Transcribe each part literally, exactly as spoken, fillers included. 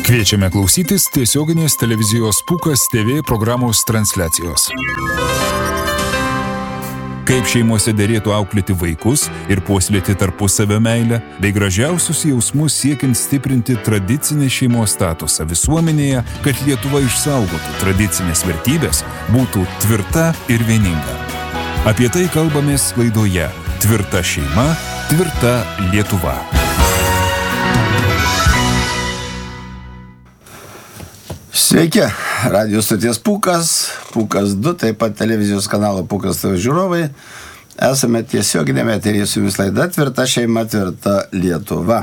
Kviečiame klausytis tiesioginės televizijos Pūkas T V programos transliacijos. Kaip šeimose derėtų auklėti vaikus ir puoselėti tarpusavio meilę, bei gražiausius jausmus siekiant stiprinti tradicinį šeimos statusą visuomenėje, kad Lietuva išsaugotų tradicinės vertybės, būtų tvirta ir vieninga. Apie tai kalbamės laidoje Tvirta šeima, tvirta Lietuva. Sveiki, radio stoties Pūkas, Pūkas du, taip pat televizijos kanalo Pūkas T V žiūrovai. Esame tiesioginėme eteryje su jumis laida Tvirta šeima, tvirta Lietuva.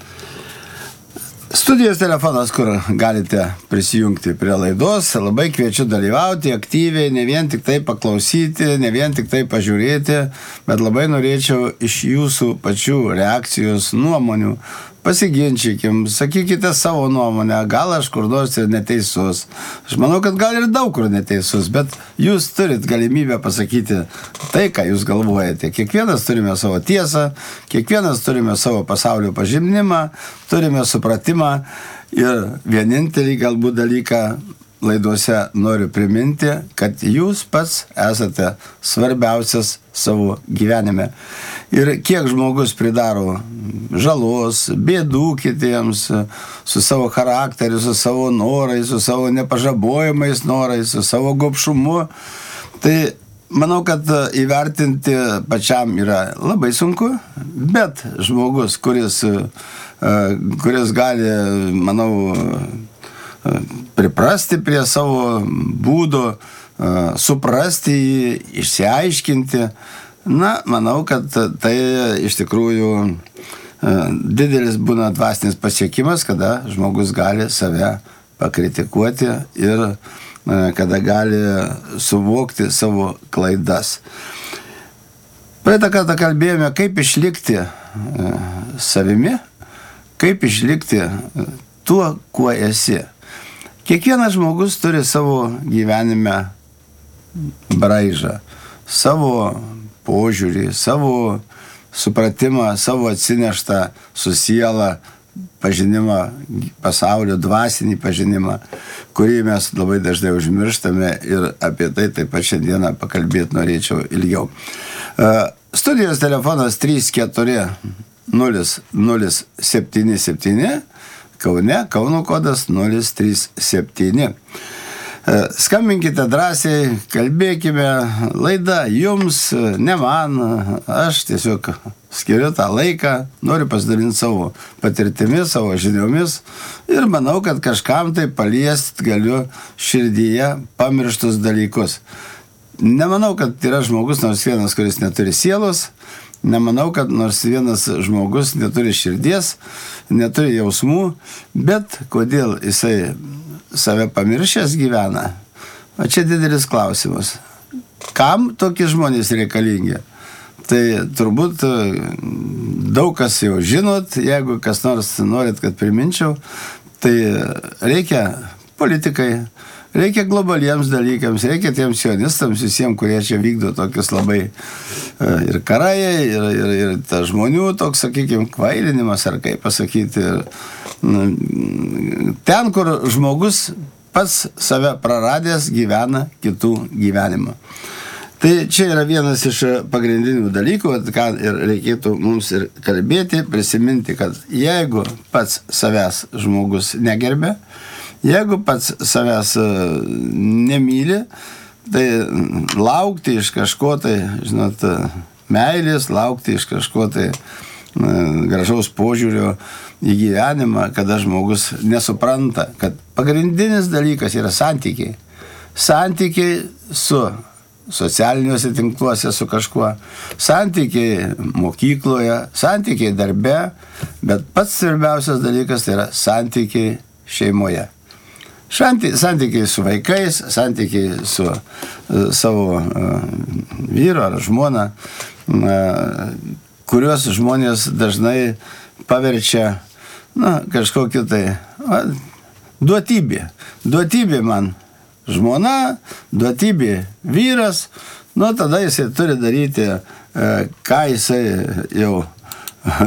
Studijos telefonas, kur galite prisijungti prie laidos. Labai kviečiu dalyvauti aktyviai, ne vien tik tai paklausyti, ne vien tik tai pažiūrėti, bet labai norėčiau iš jūsų pačių reakcijos, nuomonių. Pasiginčykim, sakykite savo nuomonę, gal aš kur nors ir neteisus. Aš manau, kad gal ir daug kur neteisus, bet jūs turit galimybę pasakyti tai, ką jūs galvojate. Kiekvienas turime savo tiesą, kiekvienas turime savo pasaulio pažinimą, turime supratimą ir vienintelį galbūt dalyką laidose noriu priminti, kad jūs pats esate svarbiausias savo gyvenime. Ir kiek žmogus pridaro žalos, bėdų kitiems, su savo charakteriu, su savo norais, su savo nepažabojimais norais, su savo gobšumu, tai manau, kad įvertinti pačiam yra labai sunku, bet žmogus, kuris, kuris gali, manau, priprasti prie savo būdo, suprasti jį, išsiaiškinti. Na, manau, kad tai iš tikrųjų didelis būna dvasinis pasiekimas, kada žmogus gali save pakritikuoti ir kada gali suvokti savo klaidas. Praeitą kartą kalbėjome, kaip išlikti savimi, kaip išlikti tuo, kuo esi. Kiekvienas žmogus turi savo gyvenime braižą, savo požiūrį, savo supratimą, savo atsineštą su siela pažinimą, pasaulio dvasinį pažinimą, kurį mes labai dažnai užmirštame ir apie tai taip pat šiandieną pakalbėti norėčiau ilgiau. Studijos telefonas trys keturi nulis nulis septyni septyni, Kaune, Kauno kodas nulis trys septyni. Skambinkite drąsiai, kalbėkime, laida jums, ne man, aš tiesiog skiriu tą laiką, noriu pasidalinti savo patirtimis, savo žiniomis ir manau, kad kažkam tai paliest galiu širdyje pamirštus dalykus. Nemanau, kad yra žmogus nors vienas, kuris neturi sielos, nemanau, kad nors vienas žmogus neturi širdies, neturi jausmų, bet kodėl jisai save pamiršęs gyvena? O čia didelis klausimas. Kam tokie žmonės reikalingi? Tai turbūt daug kas jau žinot, jeigu kas nors norit, kad priminčiau, tai reikia politikai, reikia globaliems dalykams, reikia tiems sionistams, visiems, kurie čia vykdo tokius labai ir karai, ir, ir, ir ta žmonių toks, sakykime, kvailinimas, ar kaip pasakyti. Ten, kur žmogus pats save praradęs gyvena kitų gyvenimą. Tai čia yra vienas iš pagrindinių dalykų, ką ir reikėtų mums ir kalbėti, prisiminti, kad jeigu pats savęs žmogus negerbė, jeigu pats savęs nemyli, tai laukti iš kažko tai, žinot, meilės, laukti iš kažko tai gražaus požiūrio į gyvenimą, kada žmogus nesupranta, kad pagrindinis dalykas yra santykiai. Santykiai su socialiniuose tinkluose su kažkuo, santykiai mokykloje, santykiai darbe, bet pats svarbiausias dalykas tai yra santykiai šeimoje. Santykiai su vaikais, santykiai su uh, savo uh, vyru ar žmona, uh, kuriuos žmonės dažnai paverčia, na, kažkokį tai va, duotybė. Duotybė man žmona, duotybė vyras, nu tada jisai turi daryti, uh, ką jisai jau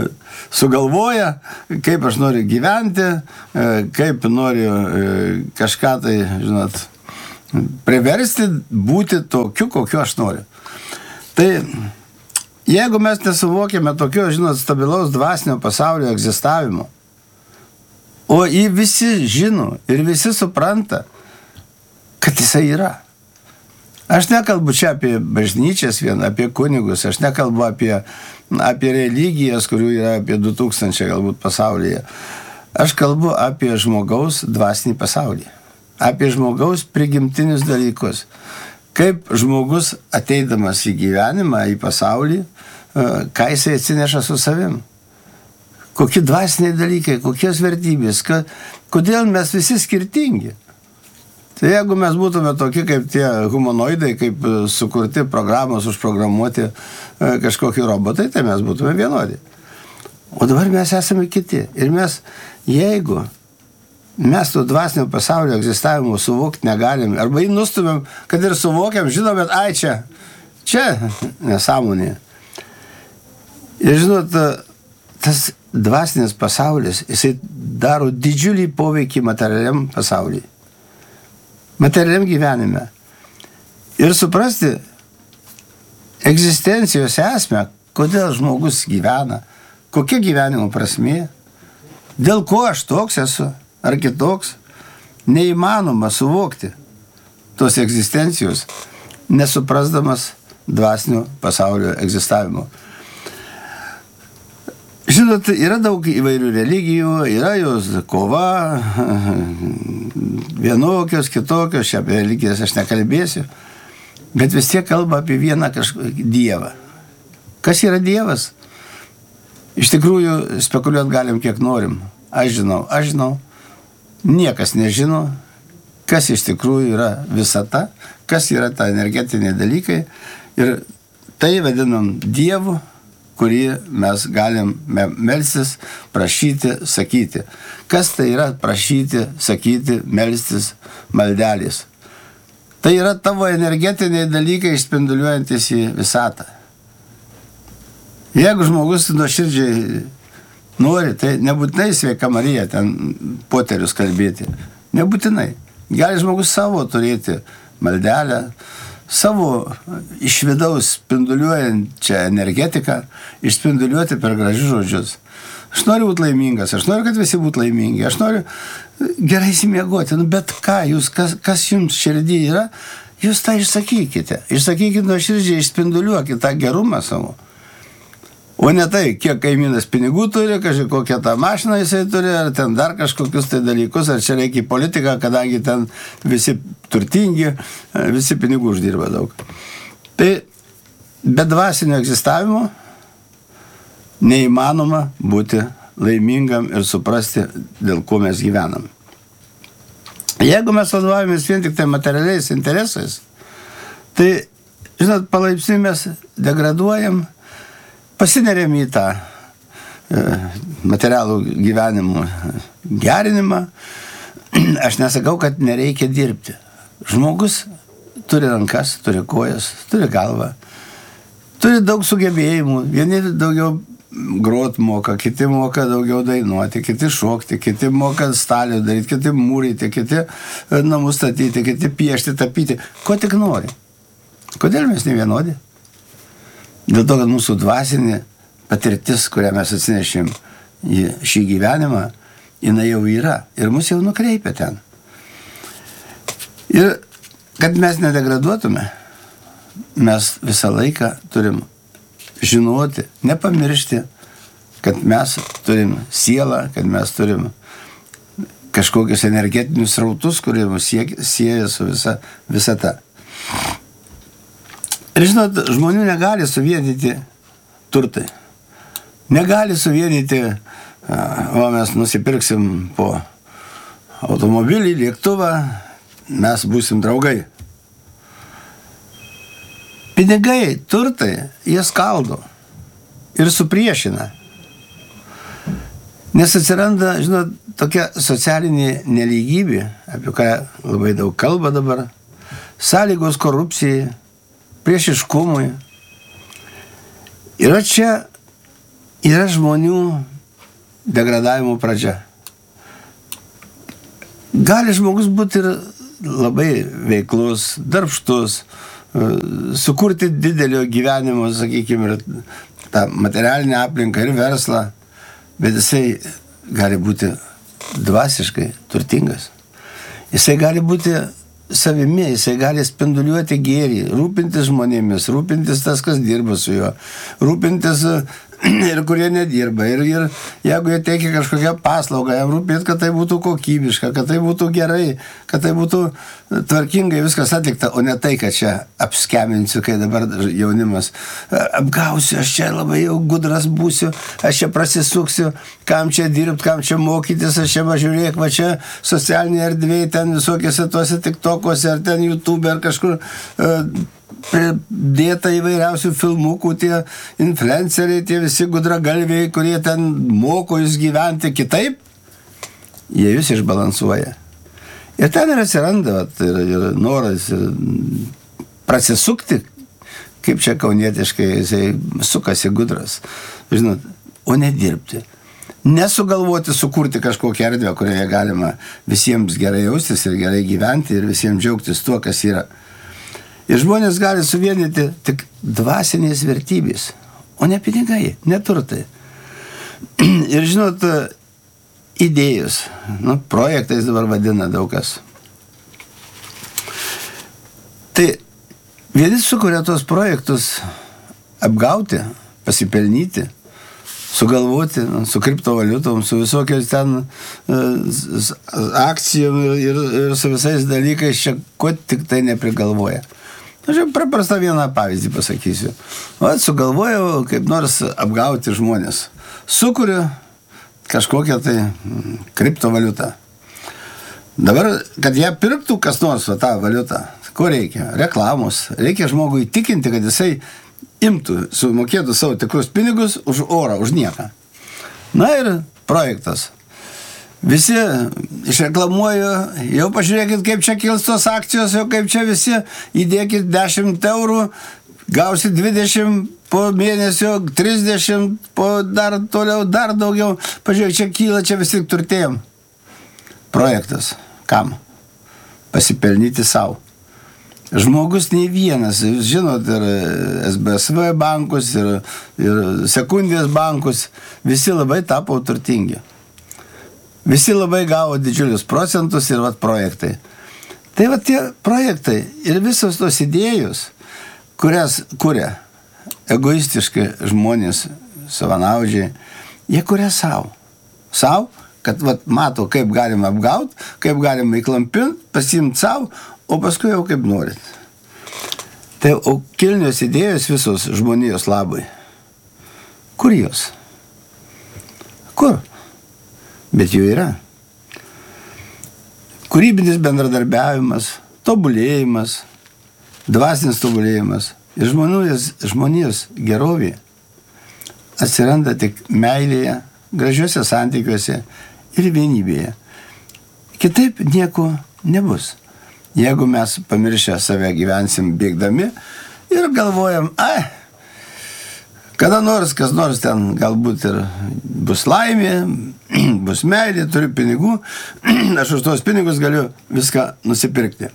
sugalvoja, kaip aš noriu gyventi, kaip noriu kažką tai, žinot, priversti būti tokiu, kokiu aš noriu. Tai jeigu mes nesuvokėme tokio, žinot, stabilaus dvasinio pasaulio egzistavimo, o jį visi žino ir visi supranta, kad jisai yra. Aš nekalbu čia apie bažnyčias vien, apie kunigus, aš nekalbu apie, apie religijas, kurių yra apie du tūkstančiai galbūt pasaulyje. Aš kalbu apie žmogaus dvasinį pasaulį, apie žmogaus prigimtinius dalykus. Kaip žmogus ateidamas į gyvenimą, į pasaulį, ką jisai atsineša su savim. Kokie dvasiniai dalykai, kokios vertybės, kodėl mes visi skirtingi. Tai jeigu mes būtume tokie kaip tie humanoidai, kaip sukurti programos, užprogramuoti kažkokį robotai, tai mes būtume vienodi. O dabar mes esame kiti. Ir mes, jeigu mes to dvasinio pasaulio egzistavimo suvokti negalim, arba jį nustumėm, kad ir suvokiam, žinom, bet ai čia, čia nesąmonė. Ir žinot, tas dvasinis pasaulis, jisai daro didžiulį poveikį materialiam pasauliui, materialiam gyvenime. Ir suprasti egzistencijos esmę, kodėl žmogus gyvena, kokia gyvenimo prasmė, dėl ko aš toks esu, ar kitoks, neįmanoma suvokti tos egzistencijos, nesuprasdamas dvasinio pasaulio egzistavimo. Žinot, yra daug įvairių religijų, yra jos kova, vienokios, kitokios, čia apie religijas aš nekalbėsiu, bet vis tiek kalba apie vieną kažkokį dievą. Kas yra dievas? Iš tikrųjų, spekuliuot galim kiek norim. Aš žinau, aš žinau, niekas nežino, kas iš tikrųjų yra visata, kas yra ta energetiniai dalykai, ir tai vadinam dievu, kurį mes galim melstis, prašyti, sakyti. Kas tai yra prašyti, sakyti, melstis, maldelės? Tai yra tavo energetiniai dalykai išspinduliuojantis į visatą. Jeigu žmogus nuoširdžiai nori, tai nebūtinai Sveika Marija ten poterius kalbėti. Nebūtinai. Gali žmogus savo turėti maldelę, savo iš vidaus spinduliuojančią energetiką išspinduliuoti per gražius žodžius. Aš noriu būti laimingas, aš noriu, kad visi būtų laimingi, aš noriu gerai įsimiegoti, nu, bet ką jūs, kas, kas jums širdį yra, jūs tą išsakykite. Išsakykite nuoširdžiai, išspinduliuokite tą gerumą savo. O ne tai, kiek kaimynas pinigų turi, kažkai kokią tą mašiną jisai turi, ar ten dar kažkokius tai dalykus, ar čia reikia į politiką, kadangi ten visi turtingi, visi pinigų uždirba daug. Tai be dvasinio egzistavimo neįmanoma būti laimingam ir suprasti, dėl ko mes gyvenam. Jeigu mes vadovavomės vien tik tai materialiais interesais, tai, žinot, palaipsniui mes degraduojam, pasineriam į tą e, materialų gyvenimo gerinimą. Aš nesakau, kad nereikia dirbti. Žmogus turi rankas, turi kojas, turi galvą, turi daug sugebėjimų. Vieni daugiau grot moka, kiti moka daugiau dainuoti, kiti šokti, kiti moka stalių daryti, kiti mūryti, kiti namus statyti, kiti piešti, tapyti. Ko tik nori. Kodėl mes ne vienodi? Dėl to, kad mūsų dvasinė patirtis, kurią mes atsinešėm į šį gyvenimą, jinai jau yra ir mus jau nukreipia ten. Ir kad mes nedegraduotume, mes visą laiką turim žinoti, nepamiršti, kad mes turim sielą, kad mes turim kažkokius energetinius srautus, kurie mus sieja su visa visata. Ir žinot, žmonių negali suvienyti turtai. Negali suvienyti, o mes nusipirksim po automobilį, lėktuvą, mes būsim draugai. Pinigai, turtai, jie skaldo ir supriešina. Nes atsiranda, žinot, tokia socialinė nelygybė, apie ką labai daug kalba dabar, sąlygos korupcijai, priešiškumui. Ir čia yra žmonių degradavimo pradžia. Gali žmogus būti ir labai veiklus, darbštus, sukurti didelio gyvenimo, sakykime, ir tą materialinę aplinką ir verslą, bet jisai gali būti dvasiškai turtingas. Jisai gali būti savimi, jisai gali spinduliuoti gėrį, rūpintis žmonėmis, rūpintis tas, kas dirba su juo, rūpintis ir kurie nedirba. Ir, ir jeigu jie teikia kažkokią paslaugą, jam rūpėt, kad tai būtų kokybiška, kad tai būtų gerai, kad tai būtų tvarkingai viskas atlikta, o ne tai, kad čia apskeminsiu, kai dabar jaunimas apgausiu, aš čia labai jau gudras būsiu, aš čia prasisuksiu, kam čia dirbti, kam čia mokytis, aš čia važiuok, va čia socialinėje erdvėje, ten visokiose tuose tiktokose, ar ten YouTube, ar kažkur dėta įvairiausių filmukų, tie influenceriai, tie visi gudragalviai, kurie ten moko jūs gyventi kitaip, jie jūs išbalansuoja. Ir ten ir atsiranda vat, ir, ir noras ir prasisukti, kaip čia kaunietiškai jisai sukasi gudras, žinot, o ne dirbti. Nesugalvoti sukurti kažkokią erdvę, kurioje galima visiems gerai jaustis ir gerai gyventi ir visiems džiaugtis tuo, kas yra. Ir žmonės gali suvienyti tik dvasinės vertybės, o ne pinigai, ne turtai. Ir žinot, idėjos, nu, projektais dabar vadina daug kas. Tai vieni sukuria tos projektus apgauti, pasipelnyti, sugalvoti, su kriptovaliutom, su visokios ten uh, akcijom ir, ir su visais dalykais, čia ko tik tai neprigalvoja. Aš jau paprastą vieną pavyzdį pasakysiu. O sugalvojau kaip nors apgauti žmonės. Sukuriu kažkokią tai kriptovaliutą. Dabar, kad ją pirktų kas nors va, tą valiutą, ko reikia? Reklamos. Reikia žmogui įtikinti, kad jisai imtų, sumokėtų savo tikrus pinigus už orą, už nieką. Na ir projektas. Visi išreklamuoju, jau pažiūrėkit, kaip čia kils tos akcijos, jau kaip čia visi įdėkit dešimt eurų, gausit dvidešimt po mėnesio, trisdešimt, po dar toliau, dar daugiau. Pažiūrėk, čia kyla, čia visi turtėjom. Projektas. Kam? Pasipelnyti savo. Žmogus nei vienas, jūs žinot, ir S B S V bankus, ir, ir sekundės bankus, visi labai tapo turtingi. Visi labai gavo didžiulius procentus ir vat projektai. Tai vat tie projektai ir visos tos idėjos, kurias kuria egoistiškai žmonės, savanaudžiai, jie kuria savo. Savo, kad vat mato, kaip galima apgauti, kaip galima įklampinti, pasimti savo, o paskui jau kaip norit. Tai o kilnios idėjos visos žmonijos labai. Kur jos? Kur? Bet jų yra. Kūrybinis bendradarbiavimas, tobulėjimas, dvasinis tobulėjimas ir žmonijos, žmonijos gerovė atsiranda tik meilėje, gražiuose santykiuose ir vienybėje. Kitaip nieko nebus. Jeigu mes pamiršę save gyvensim bėgdami ir galvojam, ai, kada nors, kas nors ten galbūt ir bus laimė, bus meilė, turiu pinigų, aš už tos pinigus galiu viską nusipirkti.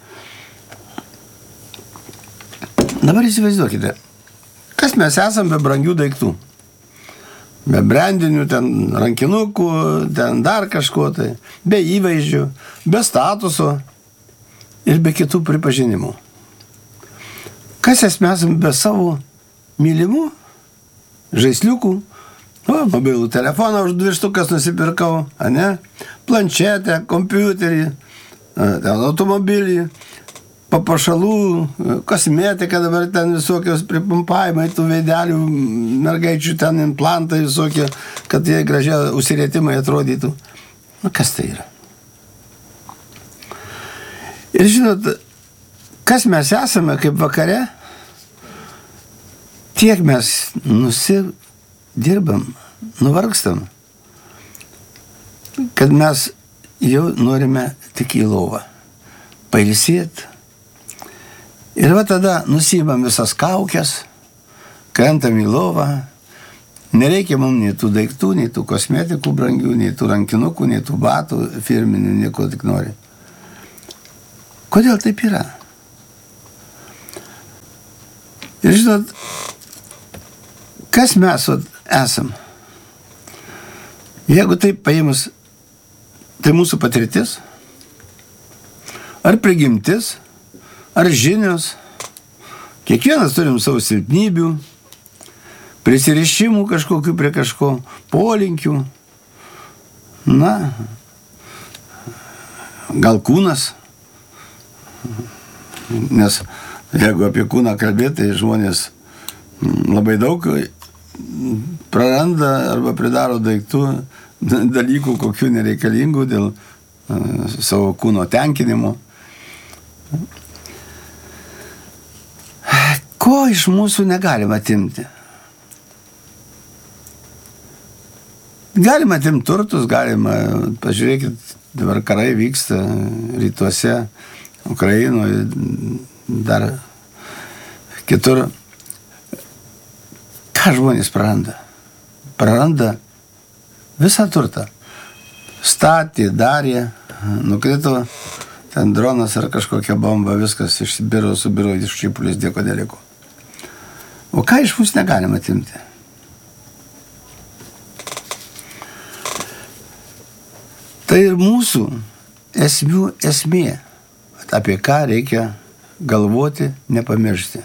Dabar įsivaizduokite, kas mes esam be brangių daiktų. Be brandinių, ten rankinukų, ten dar kažko tai, be įvaizdžių, be statuso ir be kitų pripažinimų. Kas mes esam be savo mylimų? Žaisliukų, o, mobilų telefoną už dvi štukas nusipirkau, ane? Planšetę, kompiuterį, ten automobilį, papuošalų, kosmetiką, dabar ten visokios pripumpavimai, tų veidelių, mergaičių ten implantai visokie, kad jie gražiai užsirėtimai atrodytų. Nu, kas tai yra? Ir žinot, kas mes esame kaip vakare? Tiek mes nusidirbam, nuvargstam, kad mes jau norime tik į lovą pailsėti. Ir va tada nusiimam visas kaukės, krentam į lovą Nereikia mums nei tų daiktų, nei tų kosmetikų brangių, nei tų rankinukų, nei tų batų firminių, nieko tik nori. Kodėl taip yra? Ir žinot, kas mes esam? Jeigu taip paėmus, tai mūsų patirtis, ar prigimtis, ar žinios, kiekvienas turim savo silpnybių, prisirišimų kažkokių prie kažko, polinkių, na, gal kūnas, nes jeigu apie kūną kalbėti, tai žmonės labai daug praranda arba pridaro daiktų, dalykų, kokių nereikalingų dėl savo kūno tenkinimo. Ko iš mūsų negalima atimti? Galima atimti turtus, galima, pažiūrėkit, dabar karai vyksta rytuose, Ukrainoje, dar kitur. Ką žmonės praranda? Praranda visą turtą. Statė, darė, nukrito ten dronas ar kažkokia bomba, viskas išsibiro, subiro, iš čipulis, dėko dėliko. O ką iš mūsų negalima atimti? Tai ir mūsų esmių esmė, apie ką reikia galvoti, nepamiršti.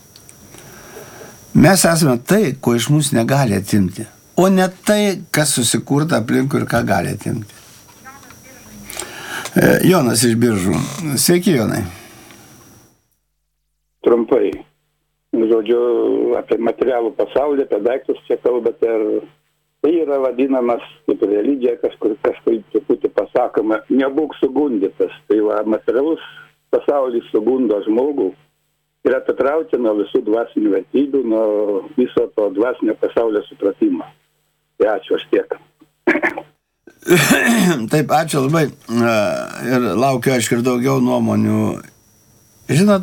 Mes esame tai, ko iš mūsų negali atimti, o ne tai, kas susikurta aplinkui ir ką gali atimti. Jonas iš Biržų. Sveiki, Jonai. Trumpai. Žodžiu, apie materialų pasaulį, apie daiktus čia kalbate, ir tai yra vadinamas kaip religija, kažkur kažkur truputį pasakoma, nebūk sugundytas. Tai va, materialus pasaulis sugundo žmogų ir atitraukia nuo visų dvasinių vertybių, nuo viso to dvasinio pasaulio supratimo. Tai ačiū, aš tiek. Taip, ačiū labai. Ir laukiu, aišku, ir daugiau nuomonių. Žinot,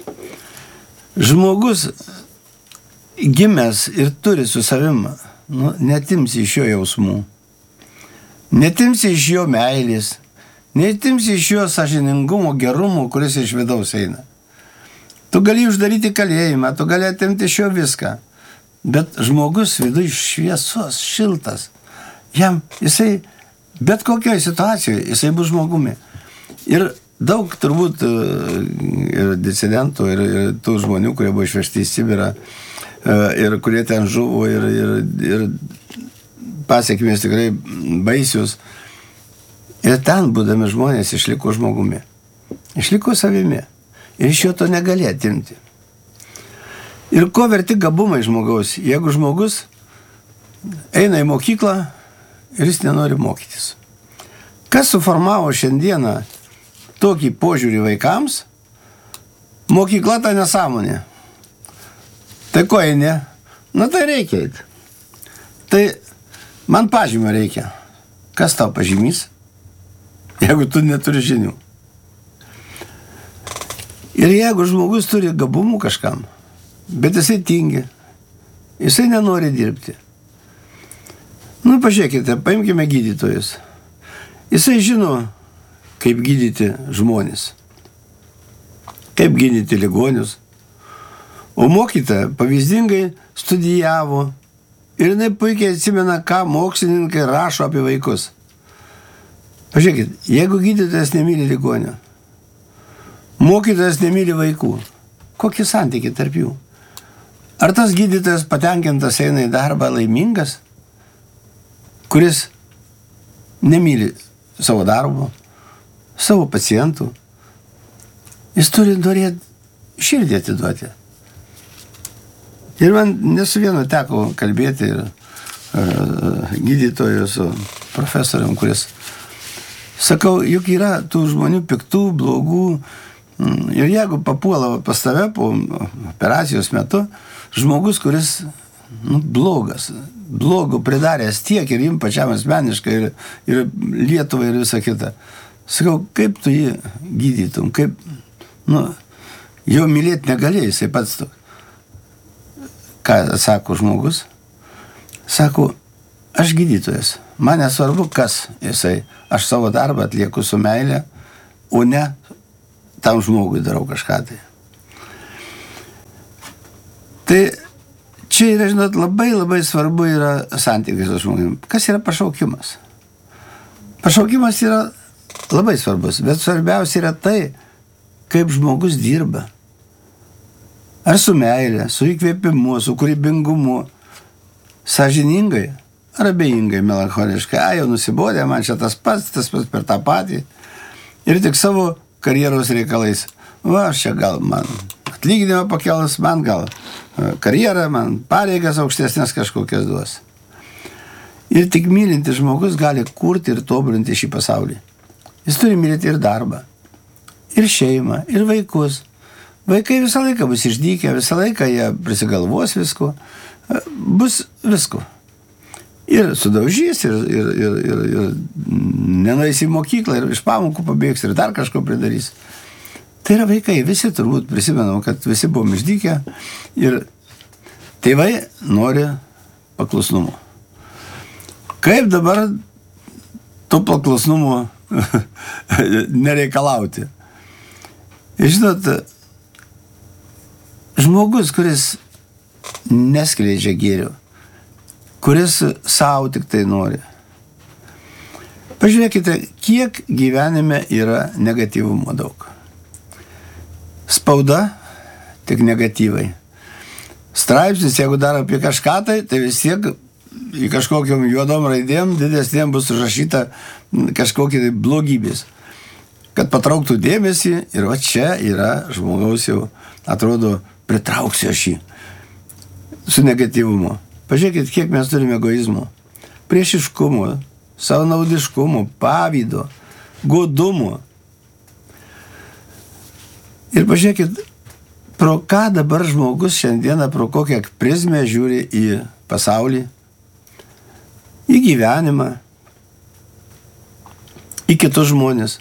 žmogus gimęs ir turi su savim, nu, netimsi iš jo jausmų, netimsi iš jo meilės, netimsi iš jo sąžiningumo, gerumo, kuris iš vidaus eina. Tu gali uždaryti kalėjimą, tu gali atimti iš jo viską, bet žmogus viduje šviesos, šiltas, jam, jisai, bet kokioje situacijoje, jisai bus žmogumi. Ir daug turbūt ir disidentų, ir, ir tų žmonių, kurie buvo išvežti į Sibirą, ir kurie ten žuvo, ir, ir, ir pasiekmės tikrai baisius. Ir ten, būdami žmonės, išliko žmogumi. Išliko savimi. Ir iš jo to negali atimti. Ir ko verti gabumai žmogaus? Jeigu žmogus eina į mokyklą ir jis nenori mokytis. Kas suformavo šiandieną tokį požiūrį vaikams? Mokykla ta nesąmonė. Tai ko eini? Na tai reikia eiti. Tai man pažymio reikia. Kas tau pažymys? Jeigu tu neturi žinių. Ir jeigu žmogus turi gabumų kažkam, bet jisai tingi, jisai nenori dirbti. Nu, pažiūrėkite, paimkime gydytojus. Jisai žino, kaip gydyti žmonės, kaip gydyti ligonius. O mokytoja pavyzdingai studijavo ir jinai puikiai atsimena, ką mokslininkai rašo apie vaikus. Pažiūrėkit, jeigu gydytojas nemyli ligonio, mokytojas nemyli vaikų, kokie santykiai tarp jų? Ar tas gydytojas patenkintas eina į darbą laimingas, kuris nemyli savo darbo, savo pacientų? Jis turi norėti širdį atiduoti. Ir man nesu vieno teko kalbėti ir uh, gydytojų su profesorium, kuris sakau, juk yra tų žmonių piktų, blogų, ir jeigu papuola pas tave po operacijos metu, žmogus, kuris nu, blogas, blogų pridaręs tiek ir jim pačiam asmeniškai, ir, ir Lietuvai, ir visa kita. Sakau, kaip tu jį gydytum, kaip, nu, jo mylėti negalėjai, jisai pats tu. Ką atsako žmogus? Sako, aš gydytojas, man nesvarbu, kas jisai, aš savo darbą atlieku su meilė, o ne tam žmogui darau kažką tai. Tai čia yra, žinot, labai labai svarbu yra santykiai su žmogumi. Kas yra pašaukimas? Pašaukimas yra labai svarbus, bet svarbiausia yra tai, kaip žmogus dirba. Ar su meilė, su įkvėpimu, su kūrybingumu, sąžiningai, ar abejingai, melancholiškai. A, jau nusibodė, man čia tas pats, tas pats per tą patį. Ir tik savo karjeros reikalais. Va, aš čia gal man atlyginimą pakelas, man gal karjerą, man pareigas aukštesnės kažkokias duos. Ir tik mylintis žmogus gali kurti ir tobulinti šį pasaulį. Jis turi mylėti ir darbą, ir šeimą, ir vaikus. Vaikai visą laiką bus išdykę, visą laiką jie prisigalvos visko, bus visko. Ir sudaužys, ir, ir, ir, ir, ir nenueis į mokyklą, ir iš pamokų pabėgs, ir dar kažko pridarys. Tai yra vaikai, visi turbūt prisimenam, kad visi buvom išdykę ir tėvai nori paklusnumo. Kaip dabar to paklusnumo nereikalauti? Žinot, žmogus, kuris neskleidžia gėrio, kuris savo tik tai nori. Pažiūrėkite, kiek gyvenime yra negatyvumo daug. Spauda, tik negatyvai. Straipsnis, jeigu dar apie kažką tai, tai vis tiek į kažkokiam juodom raidėm didesnėm bus užrašyta kažkokie blogybės. Kad patrauktų dėmesį ir va čia yra žmogaus jau, atrodo, pritrauksiu aš jį su negatyvumu. Pažiūrėkit, kiek mes turime egoizmo, priešiškumo, savanaudiškumo, pavydo, godumo. Ir pažiūrėkit, pro ką dabar žmogus šiandieną, pro kokią prizmę žiūri į pasaulį, į gyvenimą, į kitus žmonės.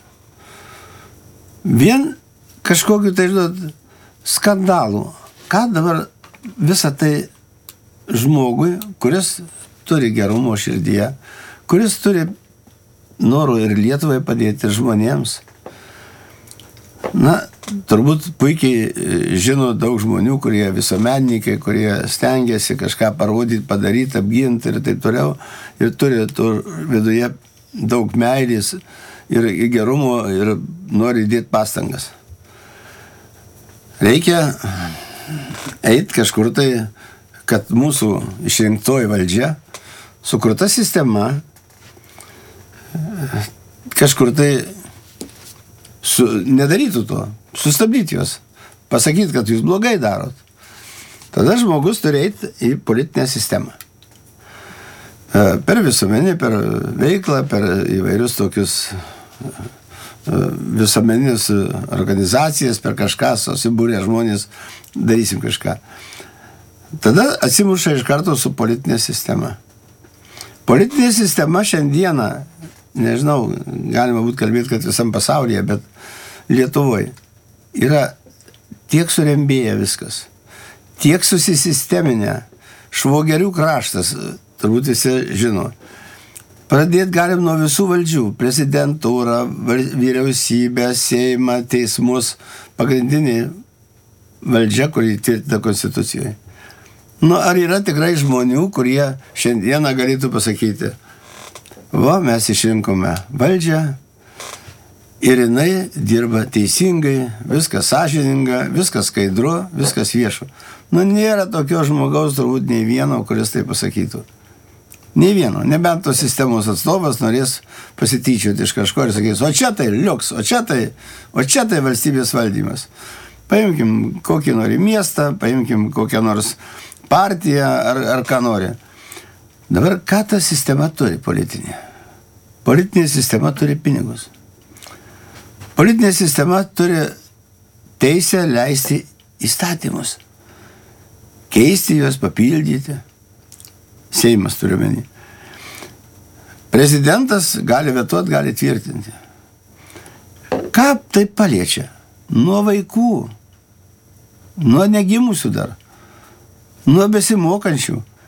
Vien kažkokiu, tai žinot, skandalų. Ką dabar visą tai žmogui, kuris turi gerumo širdyje, kuris turi norų ir Lietuvai padėti, ir žmonėms. Na, turbūt puikiai žino daug žmonių, kurie visuomenininkai, kurie stengiasi kažką parodyti, padaryti, apginti ir taip toliau. Ir turi to viduje daug meilės ir gerumo ir nori dėti pastangas. Reikia eiti kažkur tai, kad mūsų išrinktoji valdžia, sukurta sistema, kažkur tai su, nedarytų to, sustabdyti juos, pasakyti, kad jūs blogai darot. Tada žmogus turi eiti į politinę sistemą. Per visuomenį, per veiklą, per įvairius tokius visuomeninės organizacijas, per kažką, susibūrė žmonės, darysim kažką. Tada atsimuša iš karto su politinė sistema. Politinė sistema šiandieną, nežinau, galima būt kalbėti, kad visam pasaulyje, bet Lietuvoje yra tiek surembėję viskas, tiek susisisteminę, švogerių kraštas, turbūt visi žino. Pradėti galim nuo visų valdžių, prezidentūrą, vyriausybę, Seimą, teismus, pagrindinį valdžia, kuri tvirtina Konstitucijoje. Nu, ar yra tikrai žmonių, kurie šiandieną galėtų pasakyti, va, mes išrinkome valdžią ir jinai dirba teisingai, viskas sąžininga, viskas skaidru, viskas viešu. Nu, nėra tokio žmogaus turbūt nei vieno, kuris tai pasakytų. Nei vieno, nebent tos sistemos atstovas norės pasityčioti iš kažko ir sakys, o čia tai liuks, o čia tai, o čia tai valstybės valdymas. Paimkim kokį nori miestą, paimkim kokią nors partiją ar, ar ką nori. Dabar ką ta sistema turi politinė? Politinė sistema turi pinigus. Politinė sistema turi teisę leisti įstatymus. Keisti juos, papildyti. Seimas turi menį. Prezidentas gali vetuoti, gali tvirtinti. Ką tai paliečia? Nuo vaikų, nuo negimusių dar, nuo besimokančių.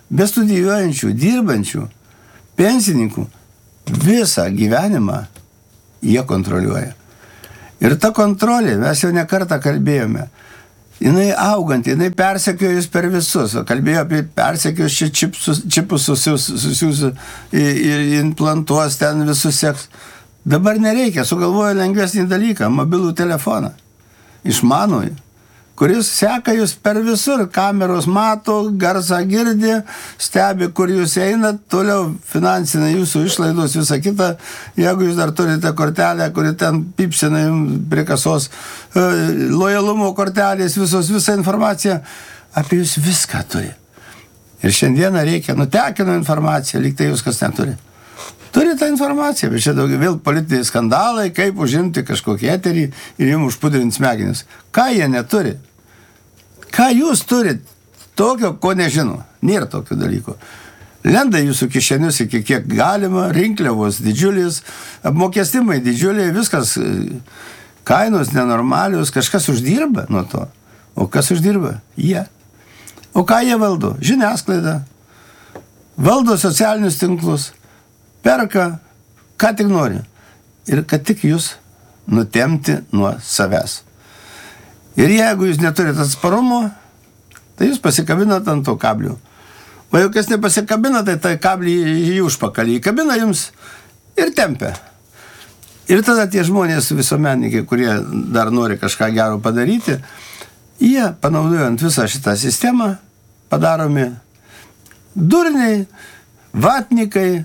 bestudijuojančių, dirbančių, pensininkų, visą gyvenimą jie kontroliuoja. Ir ta kontrolė, mes jau ne kartą kalbėjome, jinai augant, jinai persekiojus per visus. Kalbėjo apie persekiojus čia čipsus, čipus susius ir implantuos ten visus seks. Dabar nereikia, sugalvojo lengvesnį dalyką, mobilų telefoną, išmanųjį, kuris seka jūs per visur, kameros mato, garsą girdi, stebi, kur jūs einat, toliau finansinė jūsų išlaidos, visą kitą. Jeigu jūs dar turite kortelę, kuri ten pipsina jums prie kasos, lojalumo kortelės, visos, visą informaciją, apie jūs viską turi. Ir šiandieną reikia, nutekino informaciją, lyg tai jūs kas neturi. Turi tą informaciją, bet čia daugiau vėl politiniai skandalai, kaip užimti kažkokį eterį ir jums užpudrinti smegenis. Ką jie neturi? Ką jūs turit tokio, ko nežino? Nėra tokio dalyko. Lenda jūsų kišenius iki kiek galima, rinkliavos didžiulis, apmokestimai didžiuliai, viskas, kainos nenormalios, kažkas uždirba nuo to. O kas uždirba? Jie. O ką jie valdo? Žiniasklaida. Valdo socialinius tinklus. Perka, ką tik nori. Ir kad tik jūs nutemti nuo savęs. Ir jeigu jūs neturite atsparumo, tai jūs pasikabinat ant to kablių. O jau kas nepasikabina, tai tai kablį į užpakalį įkabina jums ir tempia. Ir tada tie žmonės visuomenininkai, kurie dar nori kažką gero padaryti, jie, panaudojant visą šitą sistemą, padaromi durniai, vatnikai,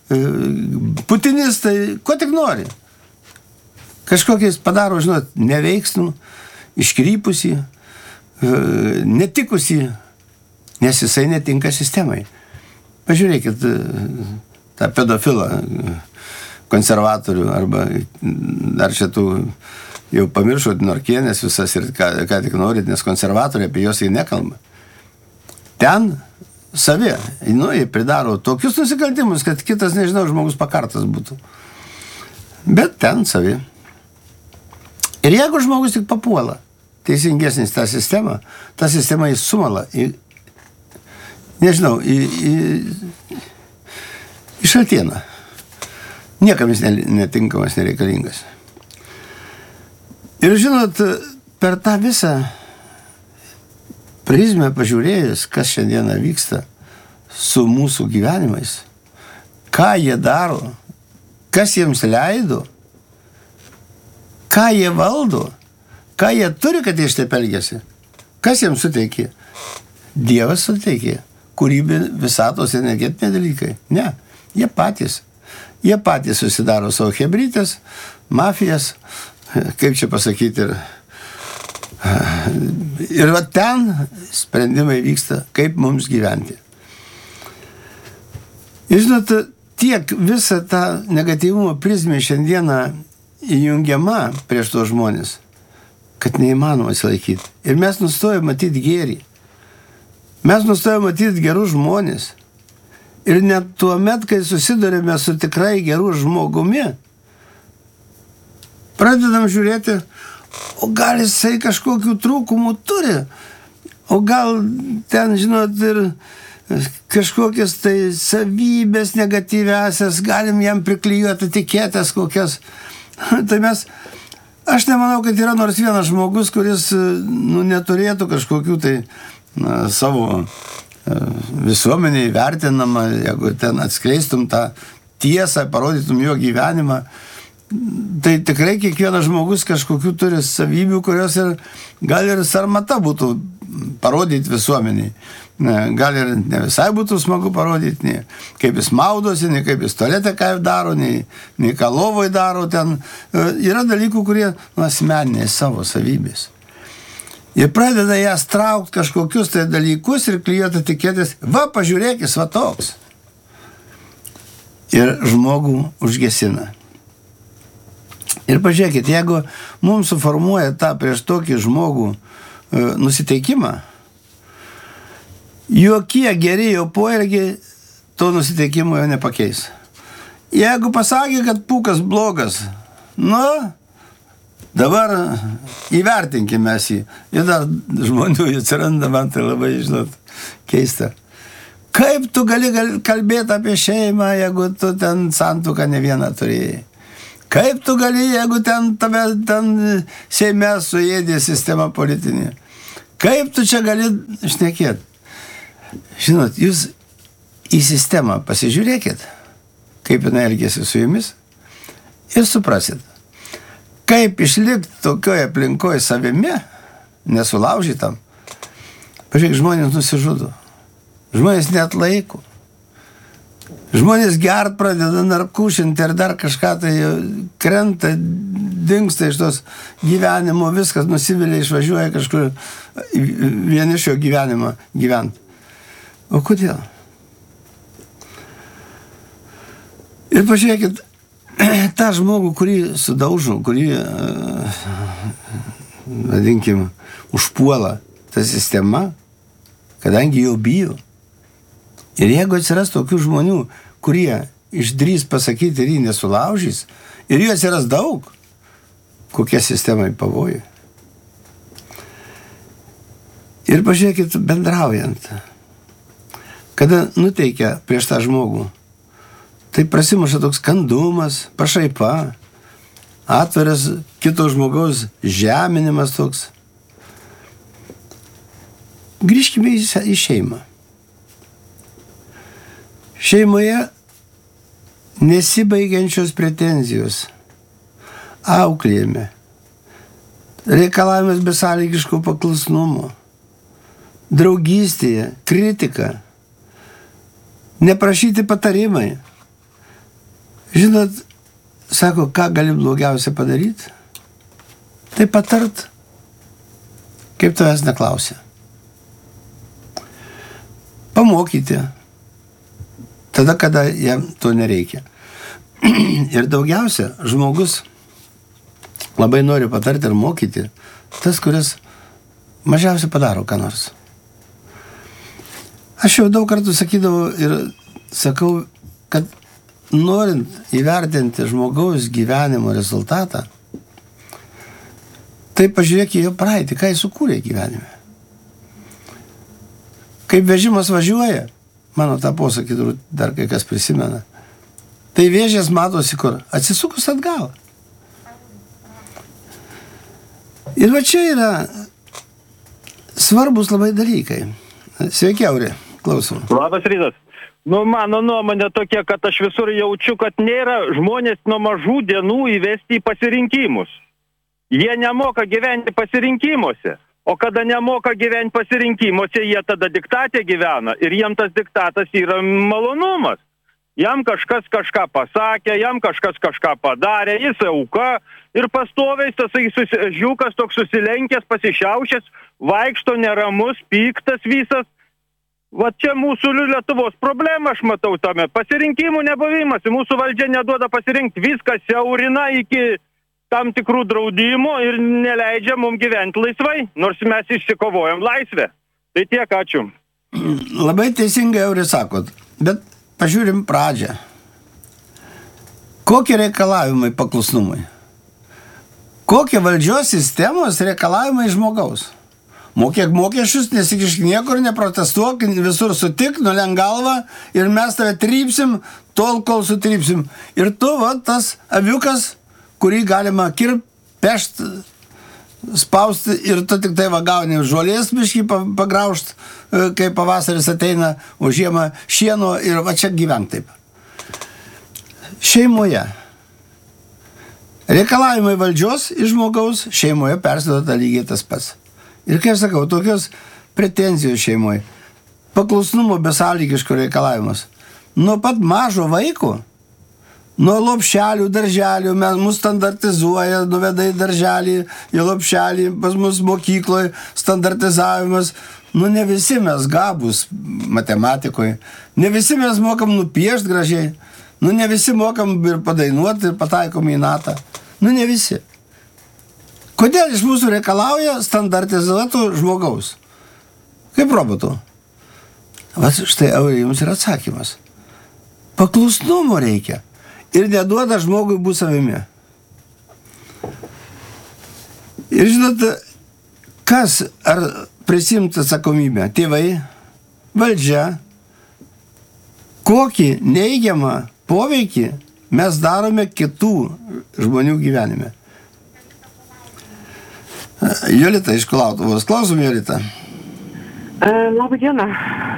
putinistai, ko tik nori. Kažkokiais padaro, žinot, neveiksnų, iškrypusį, netikusį, nes jisai netinka sistemai. Pažiūrėkit tą pedofilą konservatorių arba dar šitų jau pamiršot Norkienės visas ir ką, ką tik norit, nes konservatoriai apie jos jį nekalba. Ten savi, nu, jie pridaro tokius nusikaltimus, kad kitas, nežinau, žmogus pakartas būtų. Bet ten savi. Ir jeigu žmogus tik papuola, teisingesnis tą sistemą, tą sistemą jis sumala į, nežinau, į, į, į šaltieną. Niekam jis netinkamas, nereikalingas. Ir žinot, per tą visą prizmę pažiūrėjus, kas šiandieną vyksta su mūsų gyvenimais, ką jie daro, kas jiems leido, ką jie valdo, ką jie turi, kad jie šitaip elgiasi, kas jiems suteikė? Dievas suteikė, kūrybė, visatos energetiniai dalykai. Ne, jie patys. Jie patys susidaro savo hebrytės, mafijas, kaip čia pasakyti, ir Ir va ten sprendimai vyksta, kaip mums gyventi. Ir žinot, tiek visą tą negatyvumo prizmę šiandieną įjungiama prieš tos žmonės, kad neįmanoma atsilaikyti. Ir mes nustojame matyti gėrį. Mes nustojame matyti gerus žmonės. Ir net tuo met, kai susidurime su tikrai gerų žmogumi, pradedam žiūrėti, o gal jisai kažkokių trūkumų turi, o gal ten, žinot, ir kažkokias tai savybės negatyviasias, galim jam priklijuoti etiketės kokias. Tai mes, aš nemanau, kad yra nors vienas žmogus, kuris nu, neturėtų kažkokių tai na, savo visuomeniai vertinama, jeigu ten atskleistum tą tiesą, parodytum jo gyvenimą. Tai tikrai kiekvienas žmogus kažkokių turi savybių, kurios ir gal ir sarmata būtų parodyti visuomeniai. Gal ir ne visai būtų smagu parodyti, nei kaip jis maudosi, nei kaip jis tualete ką daro, nei, nei ką lovoj daro ten. Yra dalykų, kurie nu, asmeniniai savo savybės. Ir pradeda jas traukti kažkokius tai dalykus ir klijuoti etiketės. Va, pažiūrėkis, va toks. Ir žmogų užgesina. Ir pažiūrėkit, jeigu mums suformuoja tą prieš tokį žmogų e, nusiteikimą, jokie geri jo poelgiai to nusiteikimo jo nepakeis. Jeigu pasakė, kad pūkas blogas, nu, dabar įvertinkime jį. Ir dar žmonių atsiranda, man tai labai, žinot, keista. Kaip tu gali kalbėti apie šeimą, jeigu tu ten santuoką ne vieną turėjai? Kaip tu gali, jeigu ten tave ten Seime suėdė sistema politinė? Kaip tu čia gali šnekėti? Žinot, jūs į sistemą pasižiūrėkit, kaip jinai elgėsi su jumis ir suprasit, kaip išlikti tokioje aplinkoje savimi, nesulaužytam. Pažiūrėk, žmonės nusižudo. Žmonės net laiko. Žmonės gert pradeda narkušinti ir dar kažką tai krenta, dingsta iš tos gyvenimo, viskas nusivilia, išvažiuoja kažkur vienišio gyvenimą gyventi. O kodėl? Ir pažiūrėkit, tą žmogų, kurį sudaužo, kurį, vadinkim, užpuola ta sistema, kadangi jau bijo. Ir jeigu atsiras tokių žmonių, kurie išdrys pasakyti ir jį nesulaužys, ir jų atsiras daug, kokie sistemai pavojai. Ir pažiūrėkit, bendraujant, kada nuteikia prieš tą žmogų, tai prasimuša toks kandumas, pašaipa, atviras kito žmogaus žeminimas toks. Grįžkime į šeimą. Šeimoje nesibaigiančios pretenzijos, auklėjime, reikalavimas besąlygiško paklusnumo, draugystėje, kritika, neprašyti patarimai. Žinot, sako, ką gali blogiausia padaryti? Tai patart, kaip tavęs neklausia. Pamokyti. Tada, kada jam to nereikia. Ir daugiausia žmogus labai nori patarti ir mokyti tas, kuris mažiausiai padaro ką nors. Aš jau daug kartų sakydavau ir sakau, kad norint įvertinti žmogaus gyvenimo rezultatą, tai pažiūrėk į jo praeitį, ką jis sukūrė gyvenime. Kaip vežimas važiuoja, mano tą posakį dar kai kas prisimena, tai vėžės matosi kur, atsisukus atgal. Ir va čia yra svarbus labai dalykai. Sveiki, Auri, klausom. Labas rytas. Nu, mano nuomonė tokia, kad aš visur jaučiu, kad nėra žmonės nuo mažų dienų įvesti į pasirinkimus. Jie nemoka gyventi pasirinkimuose. O kada nemoka gyventi pasirinkimuose, jie tada diktate gyvena. Ir jiem tas diktatas yra malonumas. Jam kažkas kažką pasakė, jam kažkas kažką padarė, jis auka. Ir pastoviai tas žiūkas toks susilenkęs, pasišiaušęs, vaikšto neramus, piktas visas. Va čia mūsų Lietuvos problema, aš matau tame. Pasirinkimų nebuvimas. Mūsų valdžia neduoda pasirinkti. Viskas siaurina iki tam tikrų draudimų ir neleidžia mums gyventi laisvai, nors mes išsikovojam laisvę. Tai tiek, ačiū. Labai teisingai, Auri, sakot, bet pažiūrim pradžią. Kokie reikalavimai paklusnumui? Kokie valdžios sistemos reikalavimai žmogaus? Mokėk mokesčius, nesikišk niekur, neprotestuok, visur sutik, nulenk galvą ir mes tave trypsim, tol, kol sutrypsim. Ir tu, va, tas aviukas, kurį galima kirp, pešt, spausti ir tu tik tai va gauni žolės biškį pagraužt, kai pavasaris ateina, o žiemą šieno ir va čia gyvenk taip. Šeimoje. Reikalavimai valdžios iš žmogaus šeimoje persiduoda lygiai tas pats. Ir kaip sakau, tokios pretenzijos šeimoje, paklusnumo besąlygiško reikalavimus. Nuo pat mažo vaiko, nuo lopšelių, darželių, mus standartizuoja, nuveda į darželį, į lopšelį, pas mus mokykloje standartizavimas. Nu, ne visi mes gabūs matematikoje, ne visi mes mokam nupiešti gražiai, nu, ne visi mokam ir padainuoti ir pataikom į natą. Nu, ne visi. Kodėl iš mūsų reikalauja standartizuotų žmogaus? Kaip robotų? Va, štai, Auri, jums yra atsakymas. Paklusnumo reikia. Ir neduoda žmogui būti savimi. Ir žinot, kas ar prisimti atsakomybę? Tėvai, valdžia, kokį neigiamą poveikį mes darome kitų žmonių gyvenime. Jolita iš Klautuvos. Klausom, Jolita. Labą dieną.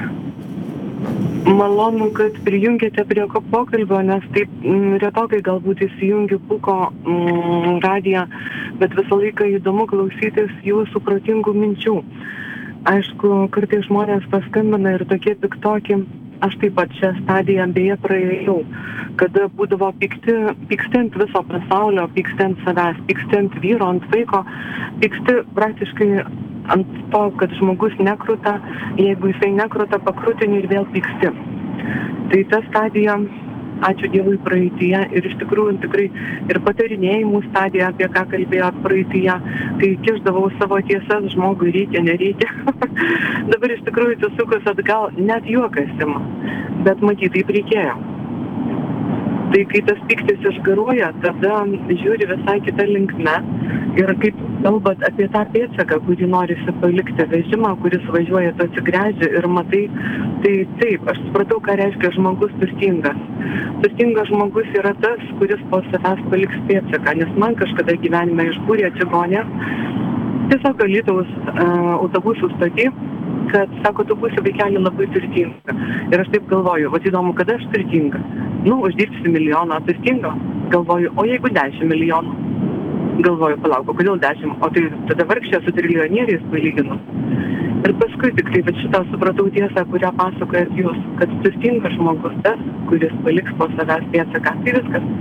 Malonu, kad prijungėte prie pokalbio, nes taip retokai galbūt įsijungiu Puko mm, radiją, bet visą laiką įdomu klausytis jūsų protingų minčių. Aišku, kartais žmonės paskambina ir tokie piktoki. Aš taip pat šią stadiją beje praėjau, kada būdavo pykti, pyksti ant viso pasaulio, pyksti ant savęs, pyksti ant vyro, ant vaiko, pyksti praktiškai ant to, kad žmogus nekruta, jeigu jisai nekruta, pakrutini ir vėl pyksti. Tai ta stadija, ačiū Dievui, praeityje ir iš tikrųjų tikrai ir patarinėjimų stadija, apie ką kalbėjot praeityje, kai kišdavau savo tiesas, žmogui reikia, nereikia. Dabar iš tikrųjų atsisukus atgal, net juokas ima, bet matyt, taip reikėjo. Tai kai tas pyktis išgaruoja, tada žiūri visai kitą linkme ir kaip kalbat apie tą pėdsaką, kurį norisi palikti, vežimą, kuris važiuoja, tu atsigręži ir matai, tai taip, aš supratau, ką reiškia žmogus turtingas. Turtingas žmogus yra tas, kuris po savęs paliks pėdsaką, nes man kažkada gyvenime išbūrė čigonė, tiesiog Alytaus uh, autobusų stoty, kad, sako, tu būsi vaikelį labai turtinga. Ir aš taip galvoju, vat įdomu, kada aš turtinga? Nu, uždirbsi milijoną, turtinga. Galvoju, o jeigu dešimt milijonų? Galvoju, palauk, o kodėl dešimt? O tai tada vargšė su triljonieriais palyginu. Ir paskui tik taip, bet šitą supratau tiesą, kurią pasakojat jūs, kad turtingas žmogus tas, kuris paliks po savęs pėdsaką. Tai viskas.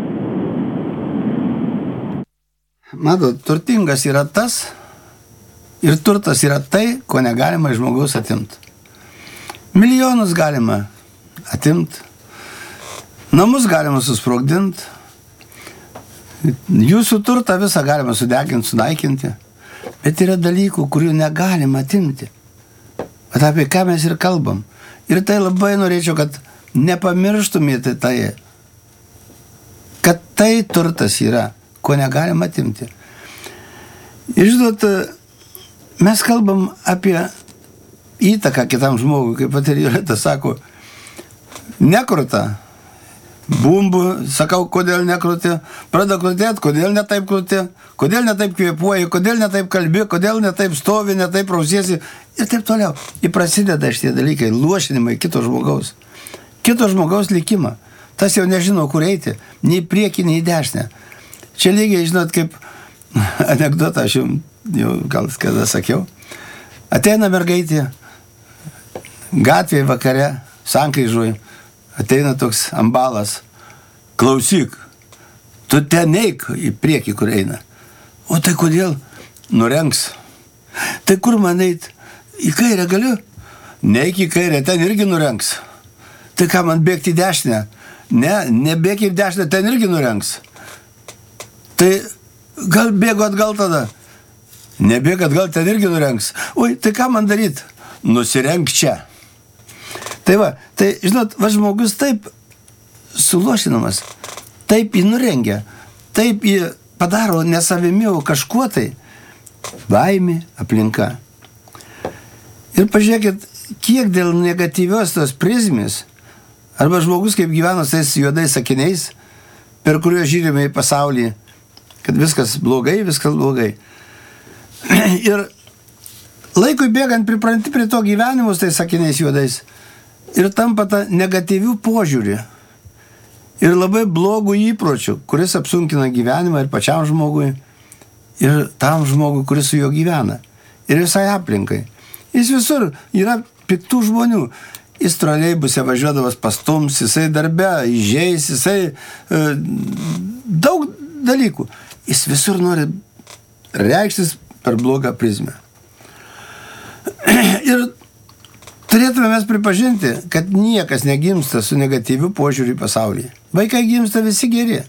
Matot, turtingas yra tas, ir turtas yra tai, ko negalima iš žmogaus atimti. Milijonus galima atimti, namus galima susprogdinti, jūsų turtą visą galima sudeginti, sunaikinti, bet yra dalykų, kurių negalima atimti. Bet apie ką mes ir kalbam. Ir tai labai norėčiau, kad nepamirštumėte tai, kad tai turtas yra, ko negalima atimti. Ir žinot, mes kalbam apie įtaką kitam žmogui, kaip pat ir Jolita sako, nekruta, bumbu, sakau, kodėl nekruti, pradeda krutėti, kodėl netaip kruti, kodėl netaip kvėpuoji, kodėl netaip kalbi, kodėl netaip stovi, netaip rausiesi ir taip toliau. Ir prasideda šitie dalykai, luošinimai kito žmogaus, kito žmogaus likimą. Tas jau nežino, kur eiti, nei prieki, nei dešinę. Čia lygiai, žinot, kaip anekdotą, aš jau, jau gal kada sakiau. Ateina mergaitė, gatvėje vakare, sankryžoj, ateina toks ambalas. Klausyk, tu ten eik į priekį, kur eina. O tai kodėl? Nurengs. Tai kur man eit? Į kairę galiu? Neik į kairę, ten irgi nurengs. Tai ką man bėgti į dešinę? Ne, nebėk į dešinę, ten irgi nurengs. Tai gal bėgu atgal tada? Nebėg atgal, ten irgi nurengs. Oi, tai ką man daryt? Nusirenk čia. Tai va, tai žinot, va žmogus taip suluošinamas, taip jį nurengia, taip jį padaro nesavimi, o kažkuo tai baimė, aplinka. Ir pažiūrėkit, kiek dėl negatyvios tos prizmės, arba žmogus kaip gyvena tais juodais sakiniais, per kuriuos žiūrime į pasaulį, kad viskas blogai, viskas blogai. Ir laikui bėgant pripranti prie to gyvenimus tais sakiniais juodais ir tampa ta negatyvių požiūrį ir labai blogų įpročių, kuris apsunkina gyvenimą ir pačiam žmogui, ir tam žmogui, kuris su juo gyvena, ir visai aplinkai. Jis visur yra piktų žmonių. Jis troleibuse važiuodavas pastums, jisai darbe, įžeis, jisai e, daug dalykų. Jis visur nori reikštis per blogą prizmę. Ir turėtume mes pripažinti, kad niekas negimsta su negatyviu požiūriu į pasaulį. Vaikai gimsta visi geri.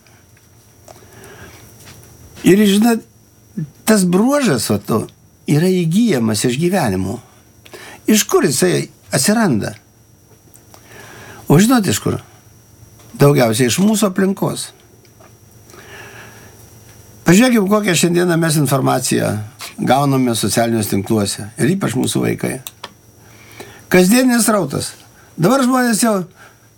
Ir žinot, tas bruožas va, to, yra įgyjamas iš gyvenimo. Iš kur jisai atsiranda? O žinot iš kur? Daugiausiai iš mūsų aplinkos. Pažiūrėkime, kokią šiandieną mes informaciją gauname socialiniuose tinkluose ir ypač mūsų vaikai. Kasdieninis rautas. Dabar žmonės jau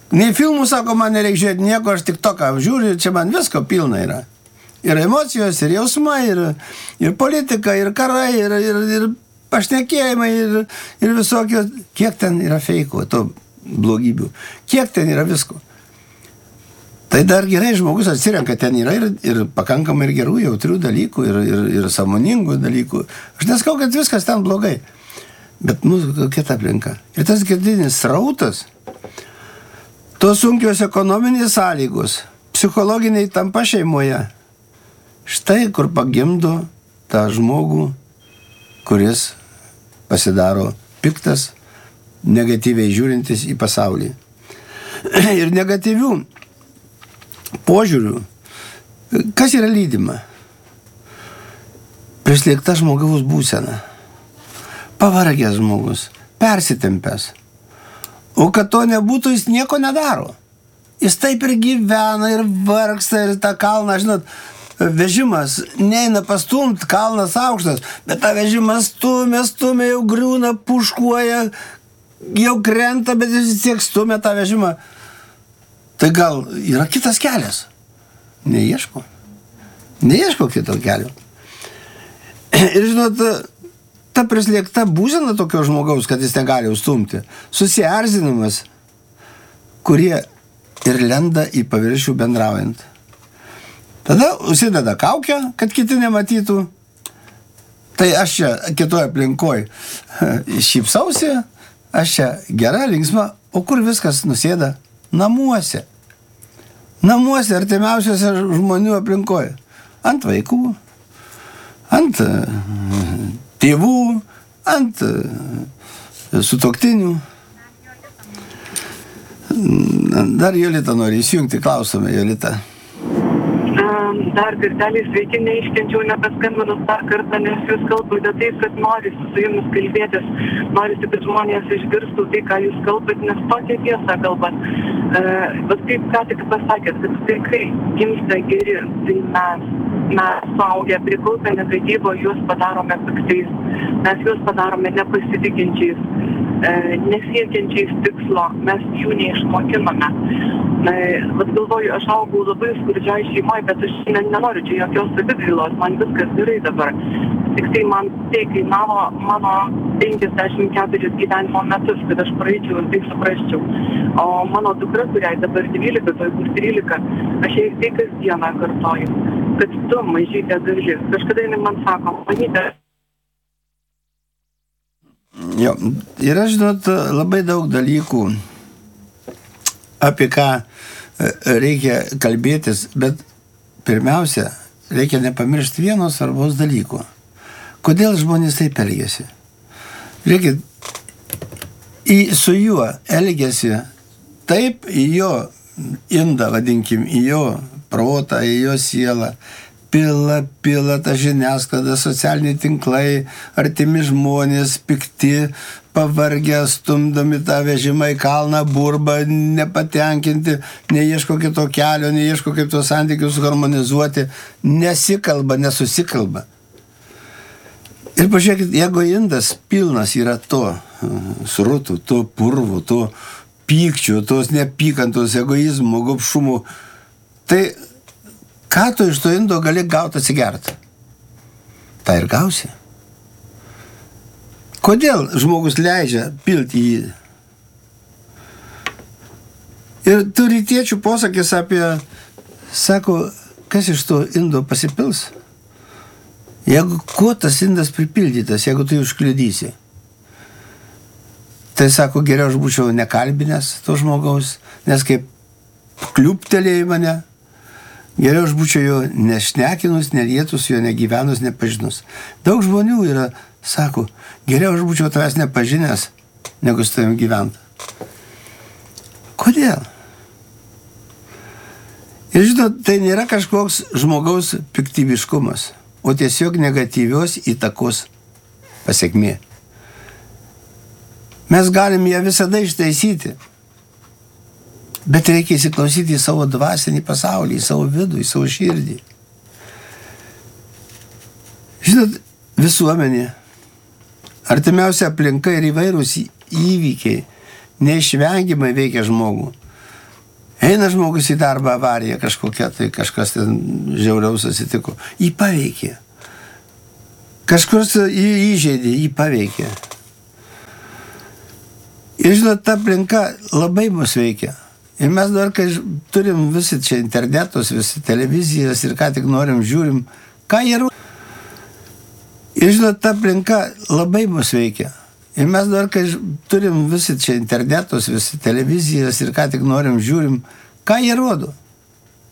Nei filmų, sako, man nereikia žiūrėti nieko, aš tik toką žiūriu, čia man visko pilna yra. Ir emocijos, ir jausmai, ir, ir politika, ir karai, ir, ir, ir pašnekėjimai, ir, ir visokio. Kiek ten yra feiko, to blogybių. Kiek ten yra visko. Tai dar gerai žmogus atsirenka, ten yra ir, ir pakankamai ir gerų, jautrių dalykų, ir, ir, ir sąmoningų dalykų. Aš neskau, kad viskas ten blogai. Bet mūsų kokia ta aplinka. Ir tas girdinis srautas, tos sunkios ekonominės sąlygos, psichologiniai tampa šeimoje. Štai kur pagimdo tą žmogų, kuris pasidaro piktas, negatyviai žiūrintis į pasaulį. Ir negatyvių požiūrių. Kas yra lydima? Prislėgta žmogaus būsena. Pavargęs žmogus, persitempęs. O kad to nebūtų, jis nieko nedaro. Jis taip ir gyvena, ir vargsta, ir tą kalną, žinot, vežimas neina pastumt, kalnas aukštas, bet tą vežimas stumia, stumia, jau griūna, puškuoja, jau krenta, bet jis vis tiek stumia tą vežimą. Tai gal yra kitas kelias? Neieško. Neieško kito kelio. Ir žinot, ta prislėgta būsena tokio žmogaus, kad jis negali užstumti, susierzinimas, kurie ir lenda į paviršių bendraujant. Tada užsideda kaukę, kad kiti nematytų. Tai aš čia kitoj aplinkoj šypsausi, aš čia gera, linksma, o kur viskas nusėda? Namuose. Namuose, artimiausiuose žmonių aplinkoj. Ant vaikų, ant tėvų, ant sutuoktinių. Dar Jolita nori įsijungti, klausome, Jolita. Dar kartelį sveiki, neiškenčiau, nepaskambinus dar kartą, nes jūs kalbate taip, kad norisi su jumis kalbėtis, norisi, kad žmonės išgirstų tai, ką jūs kalbat, nes tokia tiesa kalbat. E, bet kaip ką tik pasakėt, kad vaikai gimsta geri, tai mes, mes suaugę prikaupę negatyvo, juos padarome piktais, mes juos padarome nepasitikinčiais, e, nesiekiančiais tikslo, mes jų neišmokiname. Na, vat galvoju, aš augau labai skurdžiai šeimoje, bet aš nenoriu čia jokios savigailos, man viskas gerai dabar. Tik tai man tai kainavo mano penkiasdešimt keturis gyvenimo metus, kad aš praeičiau ir tai suprasčiau. O mano dukra, kuriai dabar dvylika, tai bus trylika, aš jai tai kasdieną kartoju, kad tu, mažytė gali. Kažkada jinai man sako, manytė. Jo, yra, žinot, labai daug dalykų, apie ką reikia kalbėtis, bet pirmiausia, reikia nepamiršti vieno svarbos dalyko. Kodėl žmonės taip elgiasi? Reikia į, su juo elgiasi taip į jo indą, vadinkim, į jo protą, į jo sielą. Pila, pila ta žiniasklaida, socialiniai tinklai, artimi žmonės, pikti, pavargę, stumdami tą vežimą į kalną, burba, nepatenkinti, neieško kito kelio, neieško kaip tos santykius harmonizuoti, nesikalba, nesusikalba. Ir pažiūrėkit, jeigu indas pilnas yra to srutų, to purvų, to pykčių, tos neapykantos, egoizmo, gobšumų, tai ką tu iš to indo gali gauti atsigerti? Tai ir gausi. Kodėl žmogus leidžia pilti jį? Ir tų rytiečių posakis apie, sako, kas iš to indo pasipils? Jeigu kuo tas indas pripildytas, jeigu tu jį užkliudysi? Tai sako, geriau aš būčiau nekalbinęs to žmogaus, nes kaip kliūptelėjai mane, geriau aš būčiau jo nešnekinus, nelietus, jo negyvenus, nepažinus. Daug žmonių yra, sako, geriau aš būčiau tavęs nepažinęs, negu su tavim gyvent. Kodėl? Ir žinot, tai nėra kažkoks žmogaus piktybiškumas, o tiesiog negatyvios įtakos pasekmė. Mes galim ją visada ištaisyti. Bet reikia įsiklausyti į savo dvasinį pasaulį, į savo vidų, į savo širdį. Žinot, visuomenė, artimiausia aplinka ir įvairūs įvykiai neišvengiamai veikia žmogų. Eina žmogus į darbą, avarija kažkokia, tai kažkas ten žiauriaus atsitiko. Jį paveikė. Kažkur jį įžeidė, jį paveikė. Ir žinot, ta aplinka labai mus veikia. Ir mes dabar, kai turim visi čia internetus, visi televizijas ir ką tik norim, žiūrim, ką jie rodo. Ir žinot, ta aplinka labai mus veikia. Ir mes dabar, kai turim visi čia internetus, visi televizijas ir ką tik norim, žiūrim, ką jie rodo.